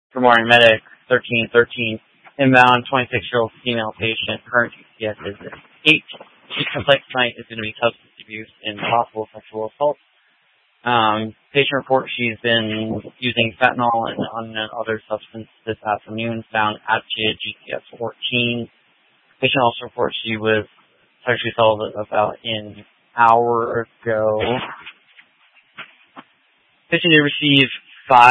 Good morning, medic 1313. Inbound 26-year-old female patient. Current GPS is 8. She's complex tonight is going to be substance abuse and possible sexual assault. Patient report she's been using fentanyl and other substance this afternoon. Found agitated GPS 14. Patient also reports she was sexually assaulted about an hour ago. Patient did receive